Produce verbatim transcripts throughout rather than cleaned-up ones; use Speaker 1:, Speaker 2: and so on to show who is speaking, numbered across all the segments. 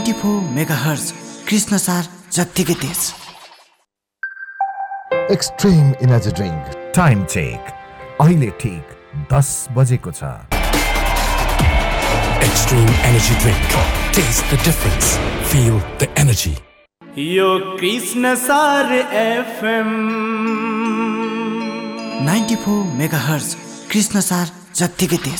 Speaker 1: ninety-four megahertz Krishna सार जत्तिकै तेज।
Speaker 2: Extreme energy drink time check अहिले ठीक दस बजेको छ।
Speaker 3: Extreme energy drink. Taste the difference. Feel the energy.
Speaker 4: यो कृष्ण सार एफएम
Speaker 1: ninety-four megahertz कृष्ण सार जत्तिकै तेज।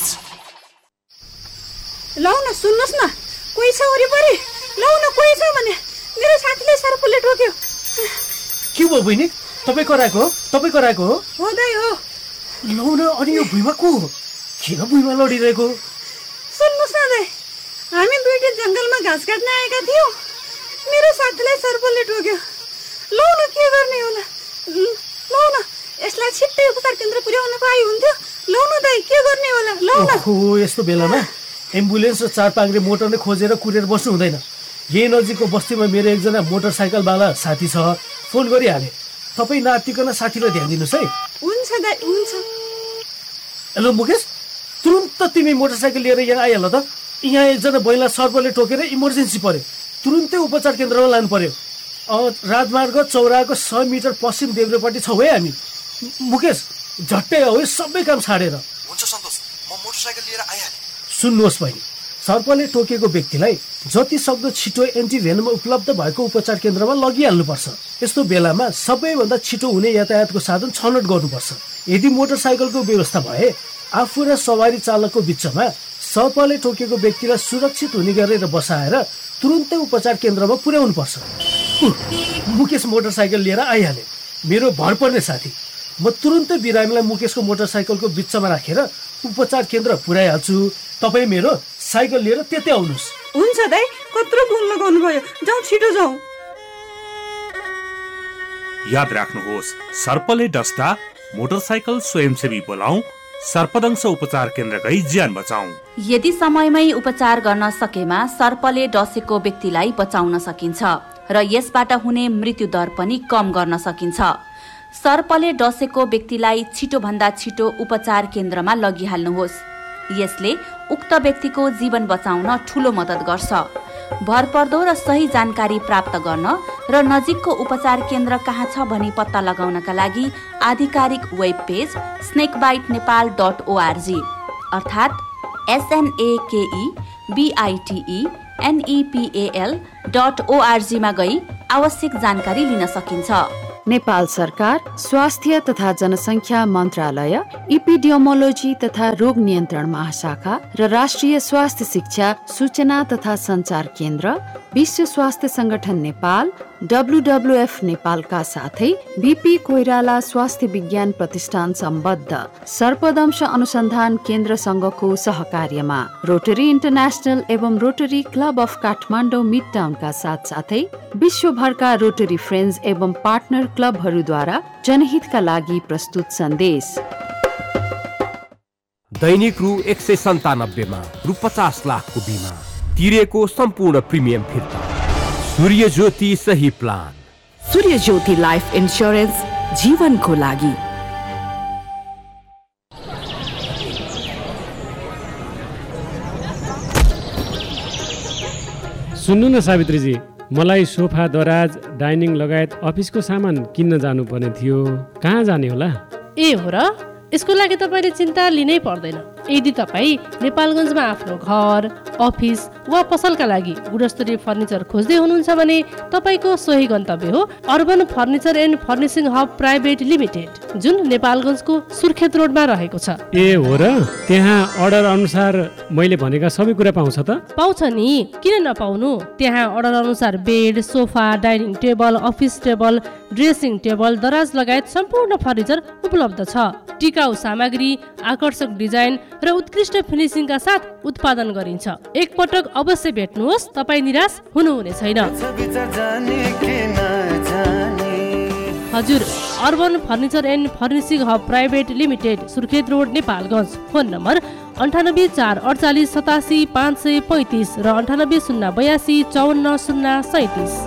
Speaker 5: लौ न सुन्नुहोस् न, कोही छ वरिपरि? लौ न कोही छ भने मेरो साथीले सर्पले टोक्यो।
Speaker 6: के भयो बहिनी? तपाईँ कराएको हो? तपाईँ कराएको हो?
Speaker 5: हो दाइ हो।
Speaker 6: लौ न, अनि यो भुइँमा को हो? किन भुइँमा लडिरहेको?
Speaker 5: सुन्नुहोस् न दाइ, हामी दुईटा जङ्गलमा घाँस काट्न आएका थियौँ। मेरो साथीलाई सर्पले टोक्यो। लौ न के गर्ने होला? लौ न यसलाई छिट्टै उपचार केन्द्र पुर्याउन पाए हुन्थ्यो। लौ न दाइ के गर्ने होला? लौ न।
Speaker 6: ओहो, यस्तो बेलामा एम्बुलेन्स र चार पाङ्ग्रे मोटर नै खोजेर कुरेर बस्नु हुँदैन। यही नजिकको बस्तीमा मेरो एकजना मोटरसाइकलवाला साथी छ, फोन गरिहाले। तपाईँ नातिकन साथीलाई ध्यान दिनुहोस् है।
Speaker 5: हुन्छ दाइ हुन्छ।
Speaker 6: हेलो मुकेश, तुरुन्त तिमी मोटरसाइकल लिएर यहाँ आइहाल त। यहाँ एकजना महिला सर्पले टोकेर इमर्जेन्सी पर्यो, तुरुन्तै उपचार केन्द्रमा लानु पर्यो। राजमार्ग चौराको सय मिटर पश्चिम देब्रेपट्टि छौँ है हामी। मुकेश झट्टै हो, सबै काम छाडेर।
Speaker 2: हुन्छ सन्तोष, म मोटरसाइकल लिएर आइहालेँ।
Speaker 6: सुन्नुहोस् बहिनी, सर्पले टोकेको व्यक्तिलाई जति सक्दो छिटो एन्टिभेनम उपलब्ध भएको उपचार केन्द्रमा लगिहाल्नुपर्छ। यस्तो बेलामा सबैभन्दा छिटो हुने यातायातको साधन छनौट गर्नुपर्छ। यदि मोटरसाइकलको व्यवस्था भए आफू र सवारी चालकको बिचमा सर्पले टोकेको व्यक्तिलाई सुरक्षित हुने गरेर बसाएर तुरुन्तै उपचार केन्द्रमा पुर्याउनु पर्छ। मुकेश मोटरसाइकल लिएर आइहाले, मेरो भर पर्ने साथी। म तुरुन्तै बिरामीलाई मुकेशको मोटरसाइकलको बिचमा राखेर उपचार केन्द्र पुर्याइहाल्छु। तपाईँ मेरो साइकल लिएर त्यतै आउनुहोस्।
Speaker 5: हुन्छ दाइ, कत्रो फोन लगाउनु भयो। जाउँ छिटो जाउँ।
Speaker 7: याद राख्नुहोस्, सर्पले डस्दा मोटरसाइकल स्वयंसेवी बोलाऊ, सर्पदंश उपचार केन्द्र गई ज्यान बचाऊ।
Speaker 8: यदि समयमै उपचार गर्न सकेमा सर्पले डसेको व्यक्तिलाई बचाउन सकिन्छ र यसबाट हुने मृत्यु दर पनि कम गर्न सकिन्छ। सर्पले डसेको व्यक्तिलाई छिटो भन्दा छिटो उपचार केन्द्रमा लगिहाल्नुहोस्। यसले उक्त व्यक्तिको जीवन बचाउन ठूलो मद्दत गर्छ। भरपर्दो र सही जानकारी प्राप्त गर्न र नजिकको उपचार केन्द्र कहाँ छ भनी पत्ता लगाउनका लागि आधिकारिक web page स्नेकबाइट Nepal dot ORG अर्थात् एसएनएकेई बिआइटिई एनइपिएल डट ओआरजीमा गई आवश्यक जानकारी लिन सकिन्छ।
Speaker 9: नेपाल सरकार स्वास्थ्य तथा जनसङ्ख्या मन्त्रालय, इपिडियोमोलोजी तथा रोग नियन्त्रण महाशाखा र राष्ट्रिय स्वास्थ्य शिक्षा सूचना तथा सञ्चार केन्द्र, विश्व स्वास्थ्य संगठन नेपाल, डब्लुडब्लुएफ नेपालका साथै बीपी कोइराला स्वास्थ्य विज्ञान प्रतिष्ठान सम्बद्ध सर्पदंश अनुसन्धान केन्द्र संघको सहकार्यमा रोटरी इन्टरनेसनल एवं rotary club of Kathmandu mid टाउनका साथ साथै विश्वभरका रोटरी फ्रेन्ड्स एवं पार्टनर क्लबहरूद्वारा जनहितका लागि प्रस्तुत सन्देश।
Speaker 10: दैनिक रु एक सय सन्तानब्बेमा रु पचास लाखको बिमा तिरेको सम्पूर्ण प्रिमियम फिर्ता। सूर्य ज्योति सही प्लान।
Speaker 11: सूर्य ज्योति लाइफ इन्स्योरेन्स, जीवनको लागि।
Speaker 12: सुन्नु न सावित्रीजी, मलाई सोफा, दराज, डाइनिङ लगायत अफिसको सामान किन्न जानुपर्ने थियो। कहाँ जाने होला?
Speaker 13: ए हो र, यसको लागि तपाईँले चिन्ता लिनै पर्दैन। यदि तपाईँ नेपालगञ्जमा आफ्नो घर, अफिस वा पसलका लागि गुणस्तरीय फर्निचर खोज्दै हुनुहुन्छ भने तपाईँको सोही गन्तव्य हो urban furniture and furnishing hub private limited, जुन नेपालगञ्जको सुर्खेत रोडमा रहेको छ।
Speaker 12: ए हो र, त्यहाँ अर्डर अनुसार मैले भनेका सबै कुरा पाउँछ त?
Speaker 13: पाउँछ नि, किन नपाउनु। त्यहाँ अर्डर अनुसार bed, sofa, dining table, office table, dressing table, दराज लगायत सम्पूर्ण फर्निचर उपलब्ध छ। टिकाउ सामग्री, आकर्षक डिजाइन र उत्कृष्ट फिनिसिङका साथ उत्पादन गरिन्छ। एक पटक अवश्य भेट्नुहोस्, तपाईँ निराश हुनुहुने छैन। हजुर, urban furniture and furnishing hub private limited, Surkhet road, Nepalgunj. Phone number अन्ठानब्बे चार अडचालिस सतासी पाँच सय पैँतिस र अन्ठानब्बे शून्य बयासी चौन्न शून्य सैतिस।